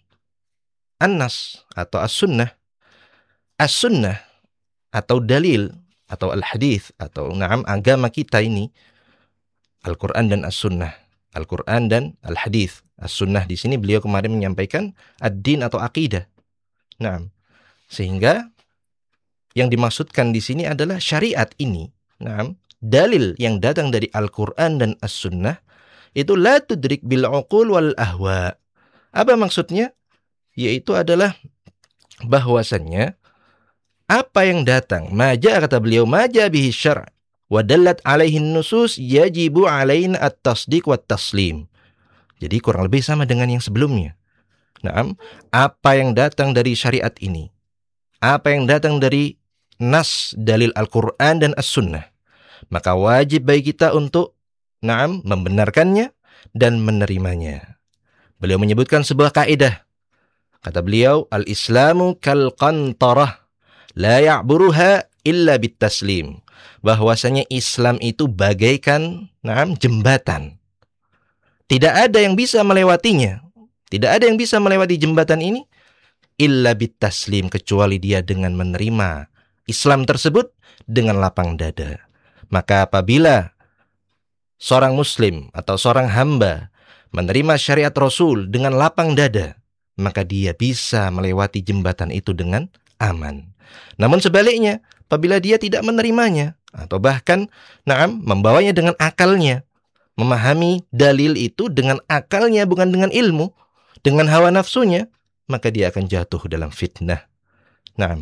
an-nas atau as-sunnah. As-sunnah atau dalil atau al-hadis atau agama kita ini Al-Qur'an dan as-sunnah. Al-Qur'an dan al-hadis. As-sunnah di sini beliau kemarin menyampaikan ad-din atau akidah. Nah, sehingga yang dimaksudkan di sini adalah syariat ini. Nah, dalil yang datang dari Al-Qur'an dan As-Sunnah itu la tudrik bil uqul wal ahwa. Apa maksudnya? Yaitu adalah bahwasannya apa yang datang, maja kata beliau, maja bihi syar' wa dallat alaihi nusus yajibu alaina at-tasdiq wat taslim. Jadi kurang lebih sama dengan yang sebelumnya. Nah, apa yang datang dari syariat ini, apa yang datang dari nas dalil Al-Quran dan As-Sunnah, maka wajib bagi kita untuk membenarkannya dan menerimanya. Beliau menyebutkan sebuah kaidah. Kata beliau, al-islamu kal qantarah la ya'buruha illa bitaslim. Bahwasanya Islam itu bagaikan jembatan. Tidak ada yang bisa melewatinya. Tidak ada yang bisa melewati jembatan ini illa bitaslim, kecuali dia dengan menerima Islam tersebut dengan lapang dada. Maka apabila seorang muslim atau seorang hamba menerima syariat Rasul dengan lapang dada, maka dia bisa melewati jembatan itu dengan aman. Namun sebaliknya, apabila dia tidak menerimanya atau bahkan membawanya dengan akalnya, memahami dalil itu dengan akalnya bukan dengan ilmu, dengan hawa nafsunya, maka dia akan jatuh dalam fitnah. Nah,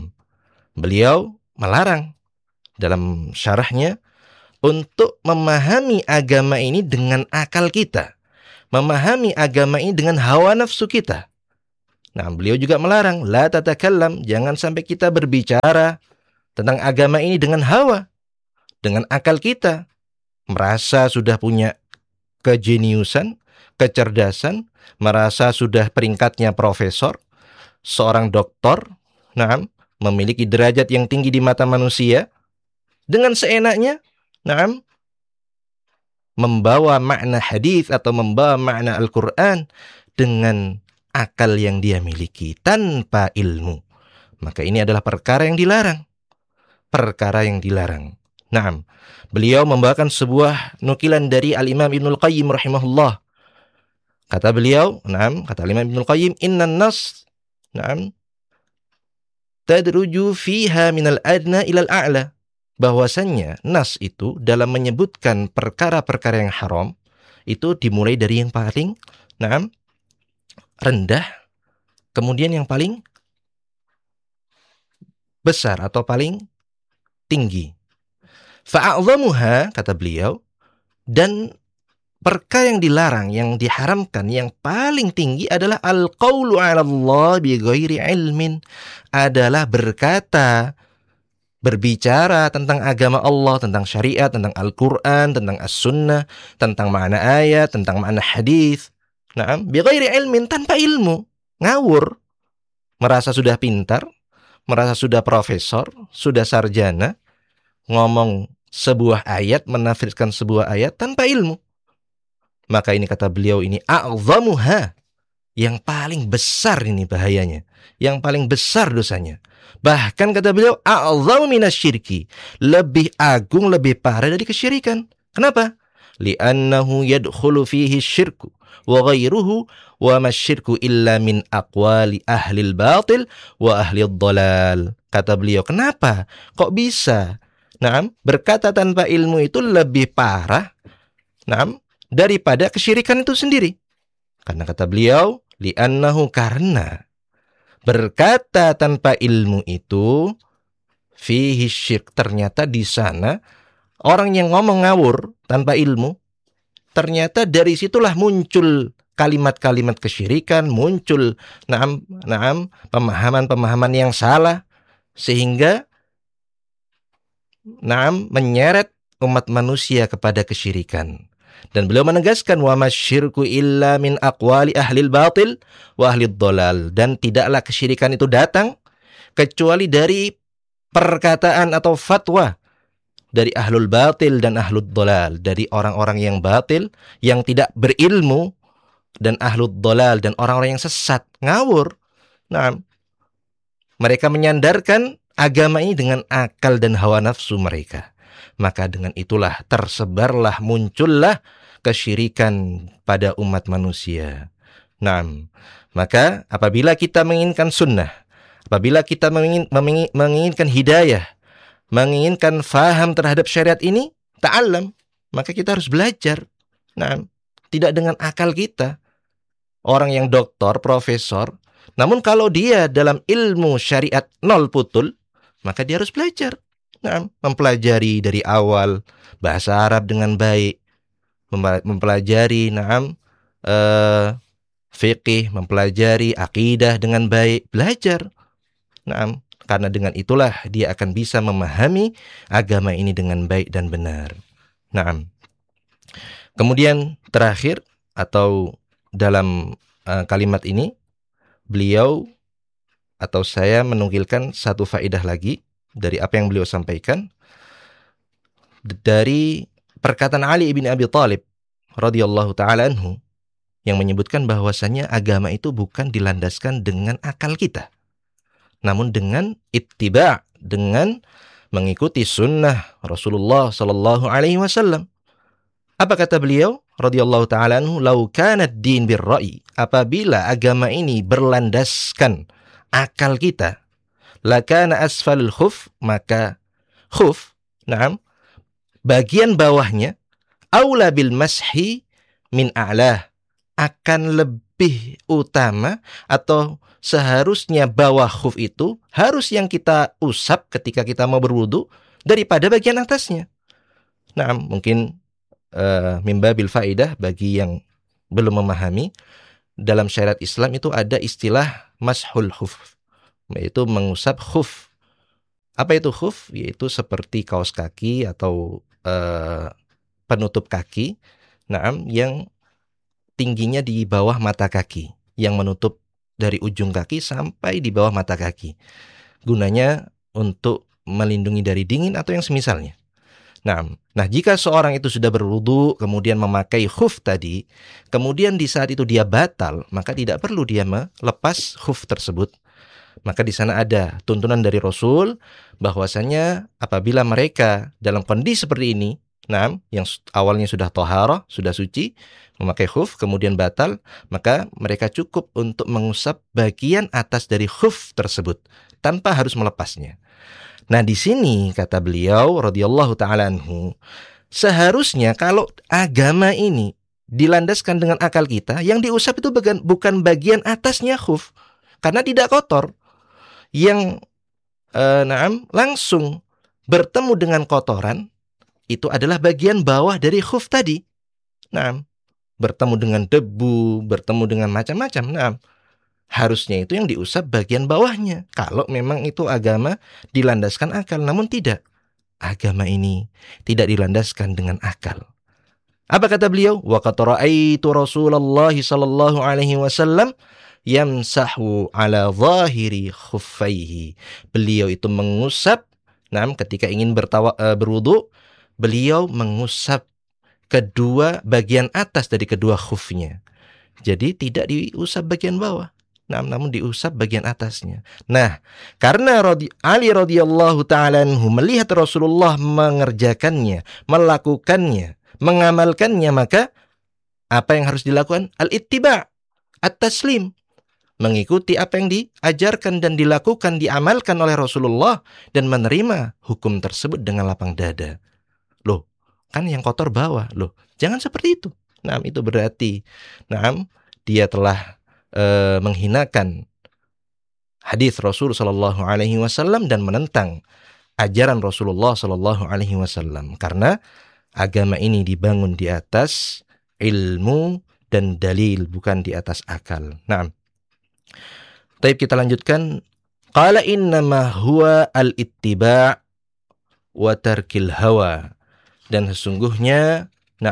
beliau melarang dalam syarahnya untuk memahami agama ini dengan akal kita, memahami agama ini dengan hawa nafsu kita. Nah, beliau juga melarang, la tatakallam, jangan sampai kita berbicara tentang agama ini dengan hawa, dengan akal kita. Merasa sudah punya kejeniusan, kecerdasan, merasa sudah peringkatnya profesor, seorang doktor, memiliki derajat yang tinggi di mata manusia, dengan seenaknya, membawa makna hadis atau membawa makna Al-Quran dengan akal yang dia miliki tanpa ilmu. Maka ini adalah perkara yang dilarang. Perkara yang dilarang. Beliau membawakan sebuah nukilan dari Al-Imam Ibnul Qayyim rahimahullah. Kata beliau, kata Al-Imam Ibnul Qayyim, innan nas, tadruju fiha minal adna ilal a'la. Bahwasannya nas itu dalam menyebutkan perkara-perkara yang haram itu dimulai dari yang paling rendah, kemudian yang paling besar atau paling tinggi. Fa'a'zamuha, kata beliau, dan perkara yang dilarang, yang diharamkan, yang paling tinggi adalah al-qawlu 'ala Allah bi ghairi ilmin, adalah berbicara tentang agama Allah, tentang syariat, tentang Al-Quran, tentang As-Sunnah, tentang makna ayat, tentang makna hadis. Bi ghairi ilmin, tanpa ilmu, ngawur, merasa sudah pintar, merasa sudah profesor, sudah sarjana, ngomong sebuah ayat, menafsirkan sebuah ayat tanpa ilmu. Maka ini kata beliau, ini a'zamuha, yang paling besar ini bahayanya, yang paling besar dosanya. Bahkan kata beliau, a'zamu minasyirki, lebih agung, lebih parah dari kesyirikan. Kenapa? Li'annahu yadkhulu fihi syirku wa ghairuhu wa masyirku illa min aqwali ahlil batil wa ahlil dhalal. Kata beliau, kenapa? Kok bisa? Berkata tanpa ilmu itu lebih parah daripada kesyirikan itu sendiri. Karena kata beliau, li'annahu, karena berkata tanpa ilmu itu fihi syirk, ternyata di sana orang yang ngomong ngawur tanpa ilmu, ternyata dari situlah muncul kalimat-kalimat kesyirikan, muncul pemahaman-pemahaman yang salah, sehingga menyeret umat manusia kepada kesyirikan. Dan beliau menegaskan, wa masyirku illa min aqwali ahlil batil wa ahlid dhalal, dan tidaklah kesyirikan itu datang kecuali dari perkataan atau fatwa dari ahlul batil dan ahlud dhalal, dari orang-orang yang batil, yang tidak berilmu, dan ahlud dhalal, dan orang-orang yang sesat, ngawur. Mereka menyandarkan agama ini dengan akal dan hawa nafsu mereka. Maka dengan itulah tersebarlah, muncullah kesyirikan pada umat manusia. Maka apabila kita menginginkan sunnah, apabila kita menginginkan hidayah, menginginkan faham terhadap syariat ini, ta'allam, maka kita harus belajar. Tidak dengan akal kita. Orang yang doktor, profesor, namun kalau dia dalam ilmu syariat nol putul, maka dia harus belajar. Mempelajari dari awal bahasa Arab dengan baik, mempelajari fiqih, mempelajari akidah dengan baik, belajar. Karena dengan itulah dia akan bisa memahami agama ini dengan baik dan benar. Kemudian terakhir atau dalam kalimat ini, beliau atau saya menukilkan satu faedah lagi dari apa yang beliau sampaikan dari perkataan Ali bin Abi Thalib radhiyallahu taala anhu, yang menyebutkan bahwasannya agama itu bukan dilandaskan dengan akal kita, namun dengan ittiba', dengan mengikuti sunnah Rasulullah sallallahu alaihi wasallam. Apa kata beliau radhiyallahu taala anhu, "Lau kana ad-din bir-ra'yi", apabila agama ini berlandaskan akal kita, lakana asfalul khuf, maka khuf, bagian bawahnya, aula bil mashi min a'lah, akan lebih utama atau seharusnya bawah khuf itu harus yang kita usap ketika kita mau berwudu daripada bagian atasnya. Mungkin mimbabil faidah bagi yang belum memahami, dalam syariat Islam itu ada istilah mashul khuf, yaitu mengusap khuf. Apa itu khuf? Yaitu seperti kaos kaki atau penutup kaki, yang tingginya di bawah mata kaki, yang menutup dari ujung kaki sampai di bawah mata kaki. Gunanya untuk melindungi dari dingin atau yang semisalnya. Nah, jika seorang itu sudah berwudu kemudian memakai khuf tadi, kemudian di saat itu dia batal, maka tidak perlu dia melepas khuf tersebut. Maka di sana ada tuntunan dari Rasul bahwasanya apabila mereka dalam kondisi seperti ini, yang awalnya sudah toharah, sudah suci, memakai khuf kemudian batal, maka mereka cukup untuk mengusap bagian atas dari khuf tersebut tanpa harus melepasnya. Nah, di sini kata beliau radhiyallahu taala anhu, seharusnya kalau agama ini dilandaskan dengan akal kita, yang diusap itu bukan bagian atasnya khuf, karena tidak kotor. Yang langsung bertemu dengan kotoran itu adalah bagian bawah dari khuf tadi. Bertemu dengan debu, bertemu dengan macam-macam. Harusnya itu yang diusap bagian bawahnya. Kalau memang itu agama dilandaskan akal, namun tidak. Agama ini tidak dilandaskan dengan akal. Apa kata beliau? Wa qad ra'aitu Rasulullah sallallahu alaihi wasallam yamsahu ala zahiri khuffaihi. Beliau itu mengusap, ketika ingin berwudu, beliau mengusap kedua bagian atas dari kedua khufnya. Jadi tidak diusap bagian bawah, namun diusap bagian atasnya. Nah, karena Ali radhiyallahu ta'ala anhu melihat Rasulullah mengerjakannya, melakukannya, mengamalkannya, maka apa yang harus dilakukan? Al-ittiba', at-taslim. Mengikuti apa yang diajarkan dan dilakukan, diamalkan oleh Rasulullah, dan menerima hukum tersebut dengan lapang dada. Loh, kan yang kotor bawah. Loh, jangan seperti itu. Itu berarti dia telah menghinakan hadis Rasul sallallahu alaihi wasallam dan menentang ajaran Rasulullah sallallahu alaihi wasallam, karena agama ini dibangun di atas ilmu dan dalil, bukan di atas akal. Baik, kita lanjutkan. Qala innama huwa al-ittiba' wa tarkil hawa. Dan sesungguhnya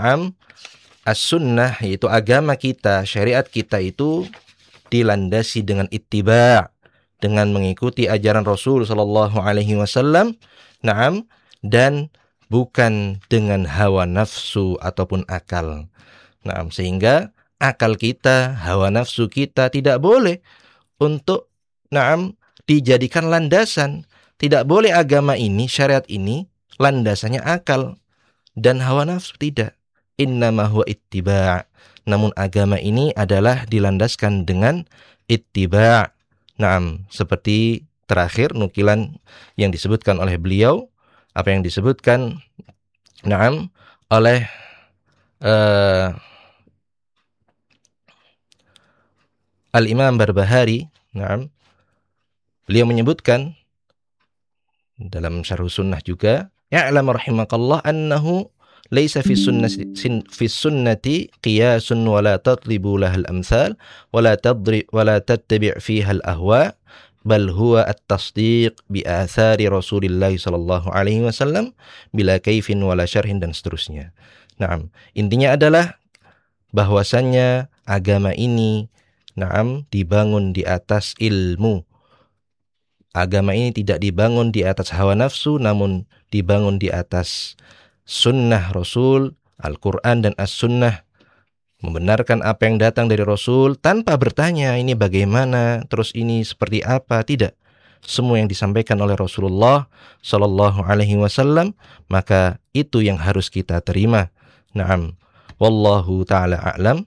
as-sunnah, yaitu agama kita, syariat kita itu dilandasi dengan ittiba', dengan mengikuti ajaran Rasul sallallahu alaihi wasallam, dan bukan dengan hawa nafsu ataupun akal. Sehingga akal kita, hawa nafsu kita tidak boleh untuk dijadikan landasan. Tidak boleh agama ini, syariat ini landasannya akal dan hawa nafsu, tidak. Innama huwa ittiba'. Namun agama ini adalah dilandaskan dengan ittiba'. Seperti terakhir nukilan yang disebutkan oleh beliau, apa yang disebutkan oleh Al-Imam Barbahari. Beliau menyebutkan dalam Syarh Sunnah juga, ya'lam rahimakallah annahu laisa fi sunnati qiyasun wa la tatlibu lahal amsal wa la tattabi' fiha al-ahwa bal huwa at-tasdiq bi athari Rasulillah sallallahu alaihi wasallam bila kaifin wala syarhin, dan seterusnya. Intinya adalah bahwasannya agama ini dibangun di atas ilmu. Agama ini tidak dibangun di atas hawa nafsu, namun dibangun di atas sunnah Rasul, Al-Quran dan As-Sunnah. Membenarkan apa yang datang dari Rasul tanpa bertanya ini bagaimana, terus ini seperti apa, tidak. Semua yang disampaikan oleh Rasulullah sallallahu alaihi wasallam, maka itu yang harus kita terima. Wallahu ta'ala a'lam.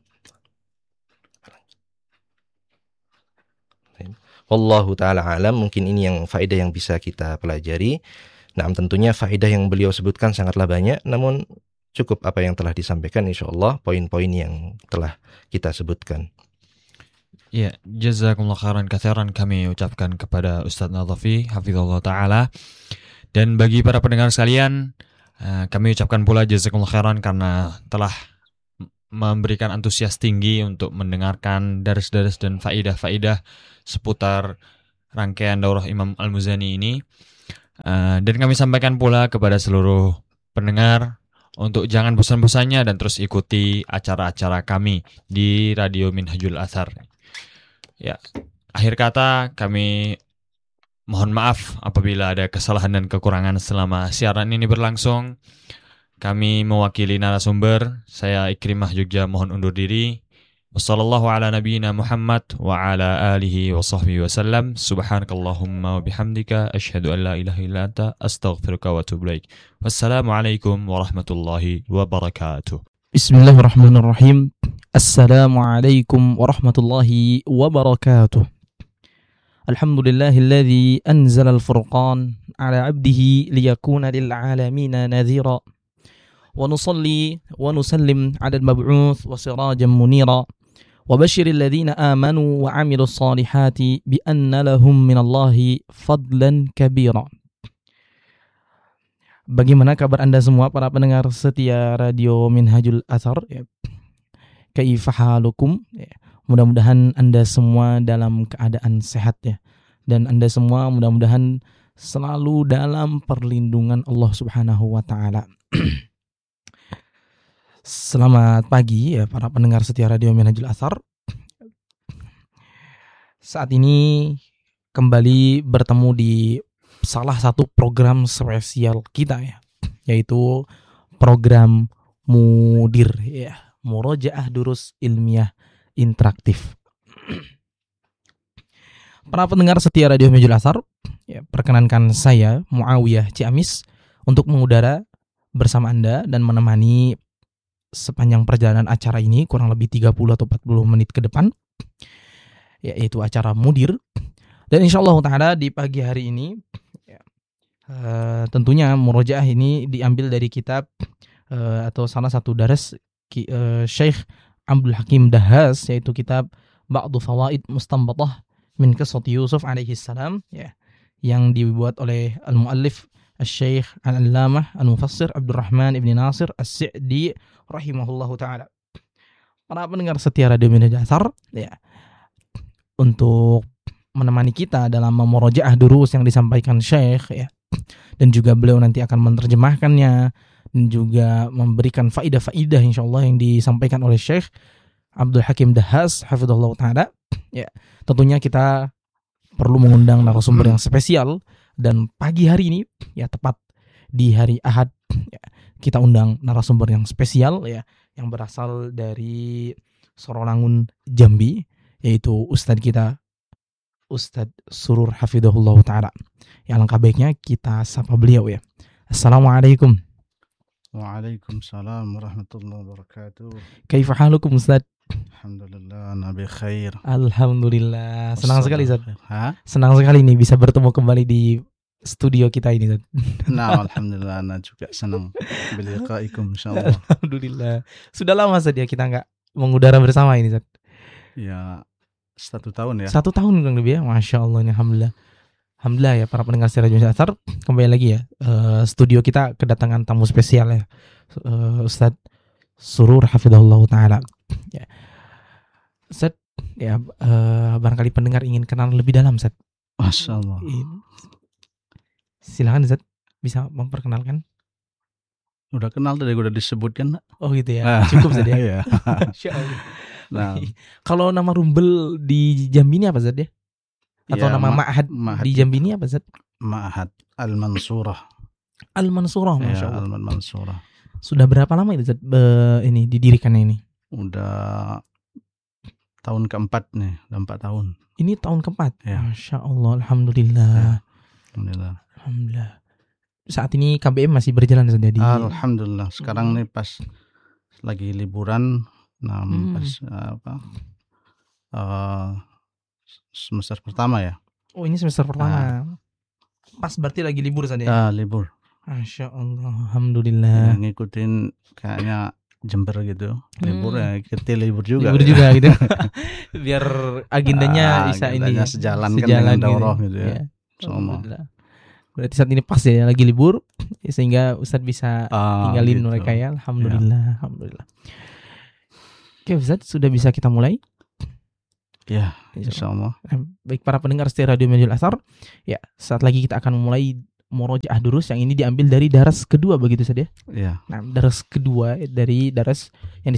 Wallahu ta'ala a'lam. Mungkin ini yang faedah yang bisa kita pelajari. Tentunya faedah yang beliau sebutkan sangatlah banyak, namun cukup apa yang telah disampaikan, insyaallah poin-poin yang telah kita sebutkan. Ya, jazakumullah khairan katsiran kami ucapkan kepada Ustaz Nadhafi hafizallahu taala. Dan bagi para pendengar sekalian, kami ucapkan pula jazakumullah khairan karena telah memberikan antusias tinggi untuk mendengarkan daras-daras dan faidah-faidah seputar rangkaian daurah Imam Al-Muzani ini. Dan kami sampaikan pula kepada seluruh pendengar untuk jangan bosan-bosannya dan terus ikuti acara-acara kami di Radio Minhajul Athar. Ya, akhir kata kami mohon maaf apabila ada kesalahan dan kekurangan selama siaran ini berlangsung. Kami mewakili narasumber, saya Ikrimah Jogja mohon undur diri. Wassallallahu ala nabiyyina Muhammad wa ala alihi wa sahbihi wasallam. Subhanakallahumma wa bihamdika asyhadu an la ilaha illa anta astaghfiruka wa atubu ilaik. Wassalamualaikum warahmatullahi wabarakatuh. Bismillahirrahmanirrahim. Assalamualaikum warahmatullahi wabarakatuh. Alhamdulillahilladzi anzala al-furqan ala 'abdihi liyakuna lil 'alamina nadhira. ونصلي ونسلم على المبعوث وسراجا منيرا وبشر الذين آمنوا وعملوا الصالحات بأن لهم من الله فضلا كبيرا. Bagaimana kabar Anda semua para pendengar setia Radio Minhajul Athar? Kaifa halukum? Mudah-mudahan Anda semua dalam keadaan sehat ya. Dan Anda semua mudah-mudahan selalu dalam perlindungan Allah Subhanahu wa taala. Selamat pagi ya para pendengar setia Radio Minhajul Athar. Saat ini kembali bertemu di salah satu program spesial kita ya, yaitu program Mudir ya, Murojaah Durus Ilmiah Interaktif. Para pendengar setia Radio Minhajul Athar, ya, perkenankan saya Muawiyah Ciamis untuk mengudara bersama Anda dan menemani sepanjang perjalanan acara ini kurang lebih 30 atau 40 menit ke depan, yaitu acara Mudir. Dan insyaallah ta'ala di pagi hari ini tentunya murojaah ini diambil dari kitab atau salah satu daras Syekh Abdul Hakim Dahhas, yaitu kitab Ba'du Fawaid Mustanbatah min Qissati Yusuf alaihi salam ya, yang dibuat oleh al-muallif Syekh Al-Allamah Al-Mufassir Abdurrahman Ibn Nasir As-Sa'di rahimahullahu ta'ala. Para pendengar setia Radio Minhajul Athar ya, untuk menemani kita dalam memurojaah durus yang disampaikan Syekh ya, dan juga beliau nanti akan menerjemahkannya dan juga memberikan faidah-faidah insyaallah yang disampaikan oleh Syekh Abdul Hakim Dahhas hafizahullah ta'ala ya. Tentunya kita perlu mengundang narasumber yang spesial, dan pagi hari ini ya, tepat di hari Ahad ya, kita undang narasumber yang spesial ya, yang berasal dari Sorolangun Jambi, yaitu Ustadz kita Ustadz Surur hafizahullah ta'ala. Ya, alangkah baiknya kita sapa beliau ya. Assalamualaikum. Waalaikumsalam warahmatullahi wabarakatuh. Kaifa halukum Ustadz? Alhamdulillah, nabi khair. Alhamdulillah. Senang sekali Ustadz. Senang sekali nih bisa bertemu kembali di studio kita ini Ustadz. Nah, alhamdulillah, ana juga senang biliqaikum insyaallah. Alhamdulillah. Sudah lama Ustadz ya kita enggak mengudara bersama ini Ustadz. Ya, 1 tahun ya. 1 tahun kurang lebih ya. Masya Allah, alhamdulillah. Alhamdulillah ya para pendengar setia Radio Athar, kembali lagi ya. Studio kita kedatangan tamu spesial ya. Ustadz Surur hafizahullah ta'ala. Ya. Ustadz, ya barangkali pendengar ingin kenal lebih dalam Ustadz. Masya Allah. Silakan Ustadz, bisa memperkenalkan. Udah kenal tadi, udah disebutkan. Oh gitu ya. Cukup Ustadz ya. Iya. Masya Allah. Nah, kalau nama Rumbel di Jambi ini apa Ustadz ya? Atau ya, nama Ma'had di Jambi ini apa Ustadz? Ma'had Al-Mansurah. Al-Mansurah, Ya, Masya Allah. Al-Mansurah. Sudah berapa lama itu Ustadz ini didirikannya ini? Udah tahun keempat nih, udah 4 tahun. Ini tahun keempat. Ya. Masya Allah, alhamdulillah. Ya. Alhamdulillah. Alhamdulillah. Saat ini KBM masih berjalan Ustadz di. Alhamdulillah. Sekarang nih pas lagi liburan, nah pas semester pertama ya. Oh, ini semester pertama. Pas berarti lagi libur Ustadz ya? Ya, libur. Masya Allah, alhamdulillah. Ya, ngikutin kayaknya Jember gitu. Libur ya, kita libur juga. Libur juga gitu. Biar agendanya bisa agendanya ini sejalan kan dengan daurah gitu ya. Alhamdulillah. Berarti saat ini pas ya lagi libur, sehingga Ustadz bisa tinggalin gitu. mereka ya. Alhamdulillah, alhamdulillah. Oke Ustaz, sudah bisa kita mulai? Ya, insyaallah. Baik para pendengar setia Radio Majul Asar, ya saat lagi kita akan memulai murojaah durus yang ini diambil dari daras kedua begitu saja. Ya. Nah, daras kedua dari daras yang